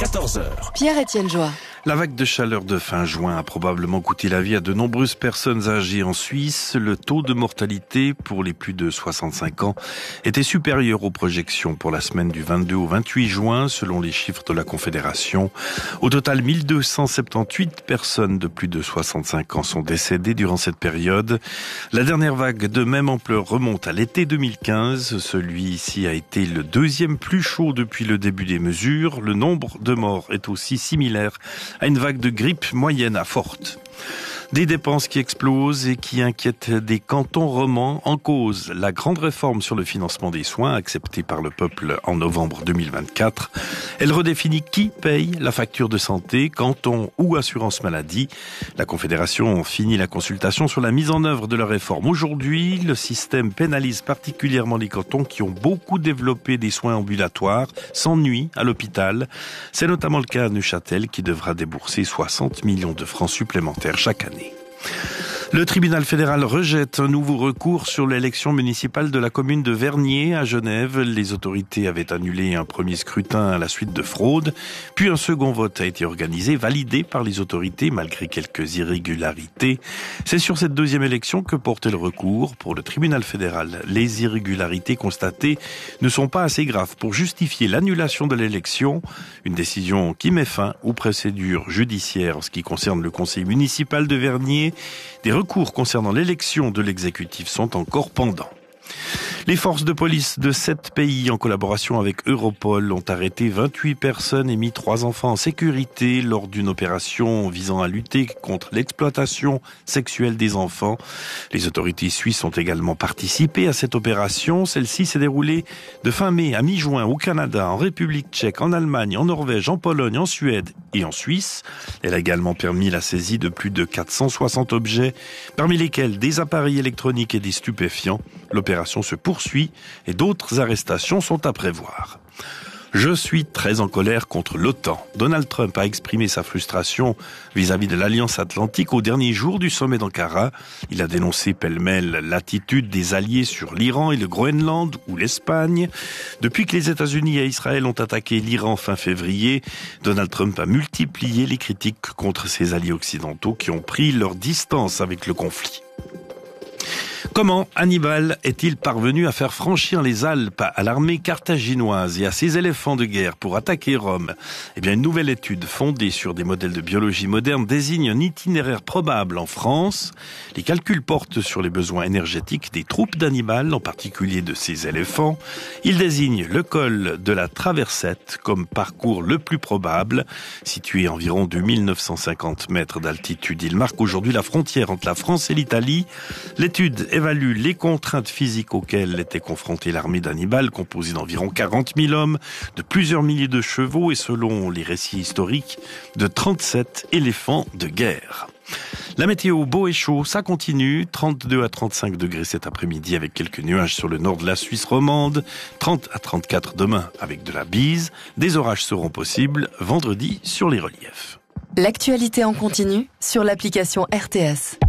14h. Pierre-Étienne Joie. La vague de chaleur de fin juin a probablement coûté la vie à de nombreuses personnes âgées en Suisse. Le taux de mortalité pour les plus de 65 ans était supérieur aux projections pour la semaine du 22 au 28 juin, selon les chiffres de la Confédération. Au total, 1278 personnes de plus de 65 ans sont décédées durant cette période. La dernière vague de même ampleur remonte à l'été 2015. Celui-ci a été le deuxième plus chaud depuis le début des mesures. Le nombre de morts est aussi similaire à une vague de grippe moyenne à forte. Des dépenses qui explosent et qui inquiètent des cantons romans. En cause, la grande réforme sur le financement des soins acceptée par le peuple en novembre 2024. Elle redéfinit qui paye la facture de santé, canton ou assurance maladie. La Confédération finit la consultation sur la mise en œuvre de la réforme. Aujourd'hui, le système pénalise particulièrement les cantons qui ont beaucoup développé des soins ambulatoires sans nuit à l'hôpital. C'est notamment le cas à Neuchâtel qui devra débourser 60 millions de francs supplémentaires chaque année. Le tribunal fédéral rejette un nouveau recours sur l'élection municipale de la commune de Vernier à Genève. Les autorités avaient annulé un premier scrutin à la suite de fraude, puis un second vote a été organisé, validé par les autorités malgré quelques irrégularités. C'est sur cette deuxième élection que portait le recours. Pour le tribunal fédéral, les irrégularités constatées ne sont pas assez graves pour justifier l'annulation de l'élection. Une décision qui met fin aux procédures judiciaires en ce qui concerne le conseil municipal de Vernier. Des recours concernant l'élection de l'exécutif sont encore pendants. Les forces de police de 7 pays, en collaboration avec Europol, ont arrêté 28 personnes et mis 3 enfants en sécurité lors d'une opération visant à lutter contre l'exploitation sexuelle des enfants. Les autorités suisses ont également participé à cette opération. Celle-ci s'est déroulée de fin mai à mi-juin au Canada, en République tchèque, en Allemagne, en Norvège, en Pologne, en Suède et en Suisse. Elle a également permis la saisie de plus de 460 objets, parmi lesquels des appareils électroniques et des stupéfiants. L'opération se poursuit et d'autres arrestations sont à prévoir. Je suis très en colère contre l'OTAN. Donald Trump a exprimé sa frustration vis-à-vis de l'Alliance Atlantique au dernier jour du sommet d'Ankara. Il a dénoncé pêle-mêle l'attitude des alliés sur l'Iran et le Groenland ou l'Espagne. Depuis que les États-Unis et Israël ont attaqué l'Iran fin février, Donald Trump a multiplié les critiques contre ses alliés occidentaux qui ont pris leur distance avec le conflit. Comment Hannibal est-il parvenu à faire franchir les Alpes à l'armée carthaginoise et à ses éléphants de guerre pour attaquer Rome ? Eh bien, une nouvelle étude fondée sur des modèles de biologie moderne désigne un itinéraire probable en France. Les calculs portent sur les besoins énergétiques des troupes d'Hannibal, en particulier de ses éléphants. Il désigne le col de la Traversette comme parcours le plus probable. Situé à environ 2950 mètres d'altitude, il marque aujourd'hui la frontière entre la France et l'Italie. L'étude évalue les contraintes physiques auxquelles était confrontée l'armée d'Hannibal, composée d'environ 40 000 hommes, de plusieurs milliers de chevaux et, selon les récits historiques, de 37 éléphants de guerre. La météo, beau et chaud, ça continue. 32 à 35 degrés cet après-midi avec quelques nuages sur le nord de la Suisse romande. 30 à 34 demain avec de la bise. Des orages seront possibles vendredi sur les reliefs. L'actualité en continu sur l'application RTS.